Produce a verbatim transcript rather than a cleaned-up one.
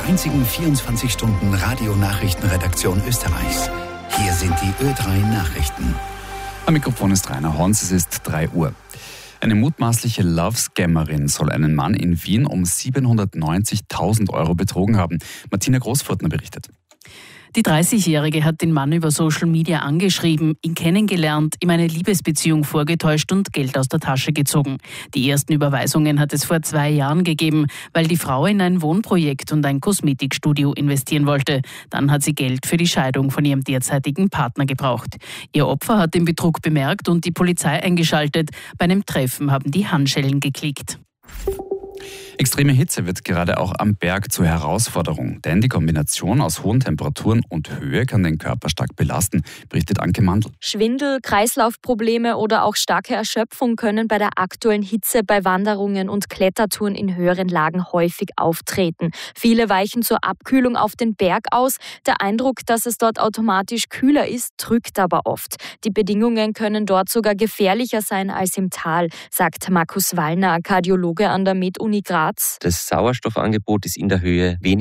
einzigen vierundzwanzig Stunden Radio-Nachrichtenredaktion Österreichs. Hier sind die Ö drei Nachrichten. Am Mikrofon ist Rainer Horns, es ist drei Uhr. Eine mutmaßliche Love-Scammerin soll einen Mann in Wien um siebenhundertneunzigtausend Euro betrogen haben. Martina Großfurtner berichtet. Die dreißigjährige hat den Mann über Social Media angeschrieben, ihn kennengelernt, ihm eine Liebesbeziehung vorgetäuscht und Geld aus der Tasche gezogen. Die ersten Überweisungen hat es vor zwei Jahren gegeben, weil die Frau in ein Wohnprojekt und ein Kosmetikstudio investieren wollte. Dann hat sie Geld für die Scheidung von ihrem derzeitigen Partner gebraucht. Ihr Opfer hat den Betrug bemerkt und die Polizei eingeschaltet. Bei einem Treffen haben die Handschellen geklickt. Extreme Hitze wird gerade auch am Berg zur Herausforderung, denn die Kombination aus hohen Temperaturen und Höhe kann den Körper stark belasten, berichtet Anke Mandl. Schwindel, Kreislaufprobleme oder auch starke Erschöpfung können bei der aktuellen Hitze bei Wanderungen und Klettertouren in höheren Lagen häufig auftreten. Viele weichen zur Abkühlung auf den Berg aus. Der Eindruck, dass es dort automatisch kühler ist, trügt aber oft. Die Bedingungen können dort sogar gefährlicher sein als im Tal, sagt Markus Wallner, Kardiologe an der Med-Uni Graz. Das Sauerstoffangebot ist in der Höhe weniger